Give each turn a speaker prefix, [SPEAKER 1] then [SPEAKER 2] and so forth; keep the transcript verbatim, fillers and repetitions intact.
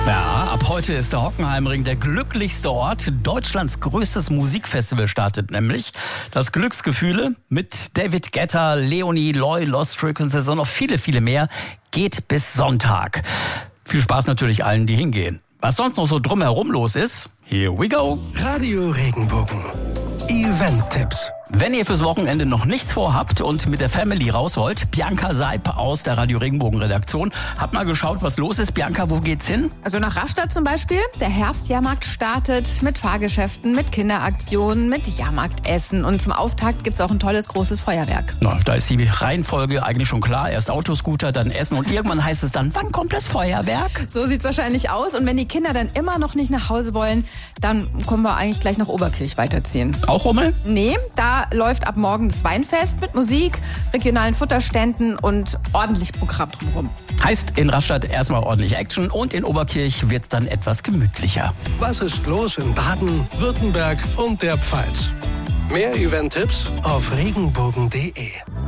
[SPEAKER 1] Ja, ab heute ist der Hockenheimring der glücklichste Ort. Deutschlands größtes Musikfestival startet nämlich. Das Glücksgefühle mit David Guetta, Leonie, Loy, Lost Frequencies und noch viele, viele mehr geht bis Sonntag. Viel Spaß natürlich allen, die hingehen. Was sonst noch so drumherum los ist, here we go.
[SPEAKER 2] Radio Regenbogen. Event-Tipps.
[SPEAKER 1] Wenn ihr fürs Wochenende noch nichts vorhabt und mit der Family raus wollt, Bianca Seib aus der Radio Regenbogen Redaktion hat mal geschaut, was los ist. Bianca, wo geht's hin?
[SPEAKER 3] Also nach Rastatt zum Beispiel. Der Herbstjahrmarkt startet mit Fahrgeschäften, mit Kinderaktionen, mit Jahrmarktessen. Und zum Auftakt gibt's auch ein tolles, großes Feuerwerk.
[SPEAKER 1] Na, da ist die Reihenfolge eigentlich schon klar. Erst Autoscooter, dann Essen und irgendwann heißt es dann, wann kommt das Feuerwerk?
[SPEAKER 3] So sieht's wahrscheinlich aus. Und wenn die Kinder dann immer noch nicht nach Hause wollen, dann können wir eigentlich gleich nach Oberkirch weiterziehen.
[SPEAKER 1] Auch Rummel?
[SPEAKER 3] Nee, da läuft ab morgen das Weinfest mit Musik, regionalen Futterständen und ordentlich Programm drumherum.
[SPEAKER 1] Heißt in Rastatt erstmal ordentlich Action und in Oberkirch wird's dann etwas gemütlicher.
[SPEAKER 2] Was ist los in Baden, Württemberg und der Pfalz? Mehr Event-Tipps auf regenbogen punkt de.